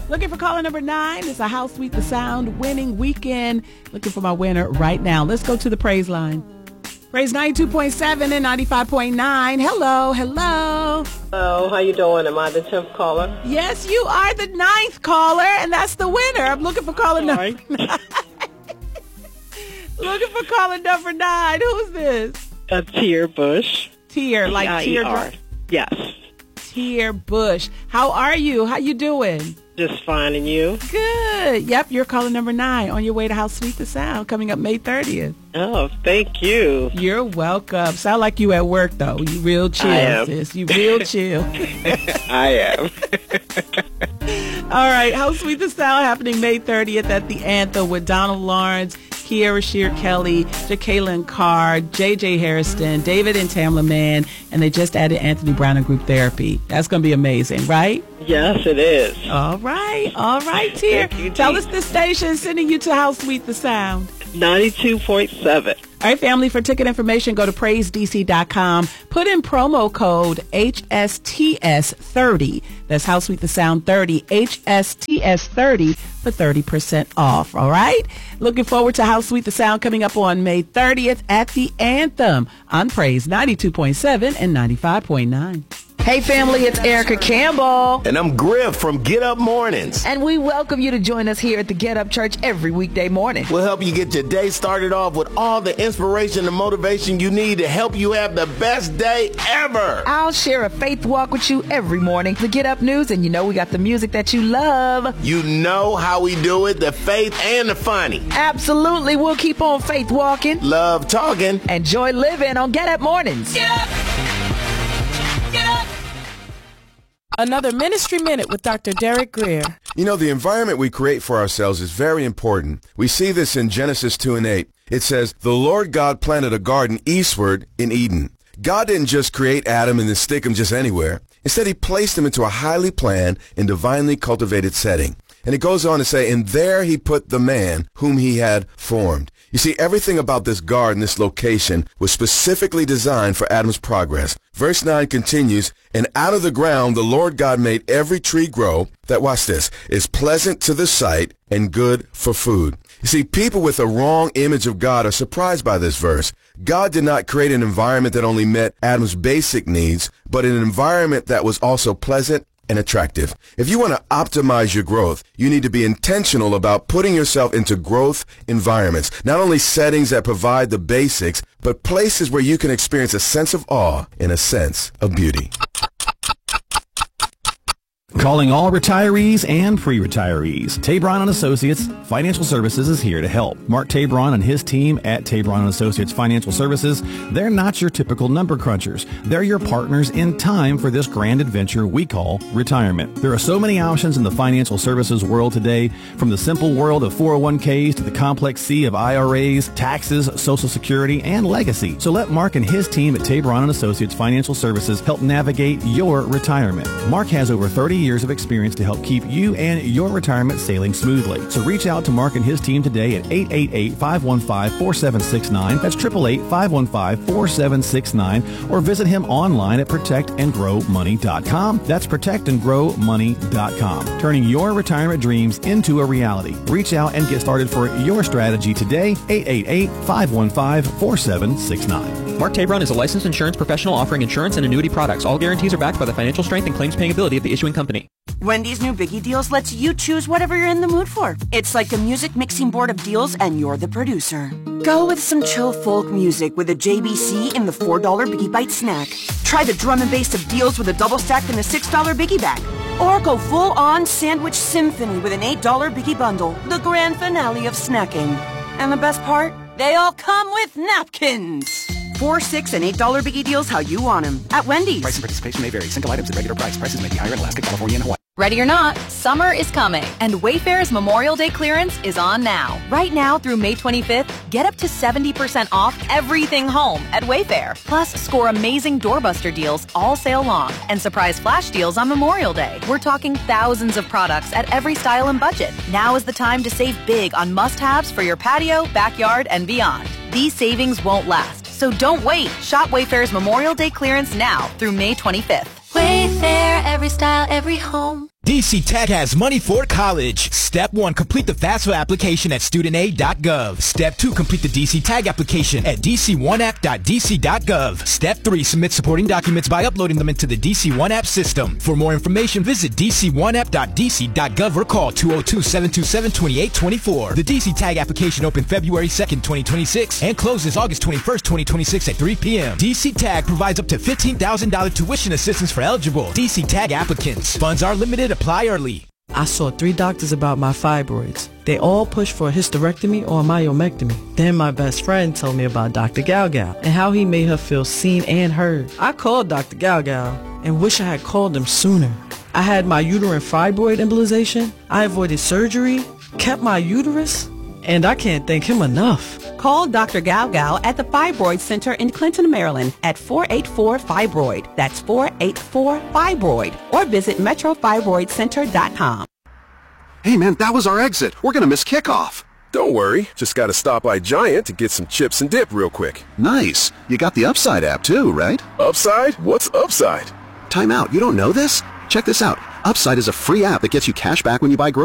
Looking for caller number 9. It's a How Sweet the Sound winning weekend. Looking for my winner right now. Let's go to the praise line. Praise 92.7 and 95.9. Hello. Hello, how you doing? Am I the 10th caller? Yes, you are the 9th caller, and that's the winner. I'm looking for caller number 9. Looking for caller number 9. Who's this? Tier Bush. Tier, like Tier. Yes. Tier Bush. How are you? How you doing? Just fine, and you? Good. Yep, you're caller number 9 on your way to How Sweet the Sound, coming up May 30th. Oh, thank you. You're welcome. Sound like you at work, though. You real chill, I am. sis. You real chill. I am. All right, How Sweet the Sound happening May 30th at the Anthem with Donald Lawrence, Kiera Shear Kelly, Jacqueline Carr, J.J. Harrison, David and Tamla Mann, and they just added Anthony Brown and Group Therapy. That's going to be amazing, right? Yes, it is. All right, Tier. Tell us the station sending you to How Sweet the Sound. 92.7. All right, family, for ticket information, go to praisedc.com. Put in promo code HSTS30. That's How Sweet the Sound 30, HSTS30 for 30% off. All right? Looking forward to How Sweet the Sound coming up on May 30th at the Anthem on Praise 92.7 and 95.9. Hey family, it's Erica Campbell. And I'm Griff from Get Up Mornings. And we welcome you to join us here at the Get Up Church every weekday morning. We'll help you get your day started off with all the inspiration and motivation you need to help you have the best day ever. I'll share a faith walk with you every morning. The Get Up News, and you know we got the music that you love. You know how we do it, the faith and the funny. Absolutely, we'll keep on faith walking. Love talking. And joy living on Get Up Mornings. Get up! Get up! Another Ministry Minute with Dr. Derek Greer. You know, the environment we create for ourselves is very important. We see this in Genesis 2:8. It says, "The Lord God planted a garden eastward in Eden." God didn't just create Adam and then stick him just anywhere. Instead, he placed him into a highly planned and divinely cultivated setting. And it goes on to say, "And there he put the man whom he had formed." You see, everything about this garden, this location, was specifically designed for Adam's progress. Verse 9 continues, "And out of the ground the Lord God made every tree grow that," watch this, "is pleasant to the sight and good for food." You see, people with a wrong image of God are surprised by this verse. God did not create an environment that only met Adam's basic needs, but an environment that was also pleasant and attractive. If you want to optimize your growth, you need to be intentional about putting yourself into growth environments, not only settings that provide the basics, but places where you can experience a sense of awe and a sense of beauty. Calling all retirees and pre-retirees. Tabron & Associates Financial Services is here to help. Mark Tabron and his team at Tabron & Associates Financial Services, they're not your typical number crunchers. They're your partners in time for this grand adventure we call retirement. There are so many options in the financial services world today, from the simple world of 401ks to the complex sea of IRAs, taxes, Social Security, and legacy. So let Mark and his team at Tabron & Associates Financial Services help navigate your retirement. Mark has over 30 years of experience to help keep you and your retirement sailing smoothly. So reach out to Mark and his team today at 888-515-4769. That's 888-515-4769. Or visit him online at protectandgrowmoney.com. That's protectandgrowmoney.com. Turning your retirement dreams into a reality. Reach out and get started for your strategy today. 888-515-4769. Mark Tabron is a licensed insurance professional offering insurance and annuity products. All guarantees are backed by the financial strength and claims paying ability of the issuing company. Wendy's new Biggie Deals lets you choose whatever you're in the mood for. It's like a music mixing board of deals, and you're the producer. Go with some chill folk music with a JBC in the $4 Biggie Bite snack. Try the drum and bass of deals with a double stack in the $6 Biggie Bag. Or go full-on sandwich symphony with an $8 Biggie Bundle, the grand finale of snacking. And the best part? They all come with napkins. $4, $6, and $8 Biggie Deals how you want them at Wendy's. Price and participation may vary. Single items at regular price. Prices may be higher in Alaska, California, and Hawaii. Ready or not, summer is coming, and Wayfair's Memorial Day clearance is on now. Right now through May 25th, get up to 70% off everything home at Wayfair. Plus, score amazing doorbuster deals all sale long and surprise flash deals on Memorial Day. We're talking thousands of products at every style and budget. Now is the time to save big on must-haves for your patio, backyard, and beyond. These savings won't last, so don't wait. Shop Wayfair's Memorial Day clearance now through May 25th. Wayfair, every style, every home. DC Tech has money for college. Step 1, complete the FAFSA application at studentaid.gov. Step 2, complete the DC Tag application at dc1app.dc.gov. Step 3, submit supporting documents by uploading them into the DC One App system. For more information, visit dc1app.dc.gov or call 202-727-2824. The DC Tag application opened February 2nd, 2026 and closes August 21st, 2026 at 3 p.m. DC Tag provides up to $15,000 tuition assistance for eligible DC Tag applicants. Funds are limited. Apply early. I saw 3 doctors about my fibroids. They all pushed for a hysterectomy or a myomectomy. Then my best friend told me about Dr. Galgal and how he made her feel seen and heard. I called Dr. Galgal and wish I had called him sooner. I had my uterine fibroid embolization. I avoided surgery, kept my uterus, and I can't thank him enough. Call Dr. Galgal at the Fibroid Center in Clinton, Maryland at 484-FIBROID. That's 484-FIBROID. Or visit metrofibroidcenter.com. Hey man, that was our exit. We're gonna miss kickoff. Don't worry. Just gotta stop by Giant to get some chips and dip real quick. Nice. You got the Upside app too, right? Upside? What's Upside? Time out. You don't know this? Check this out. Upside is a free app that gets you cash back when you buy groceries.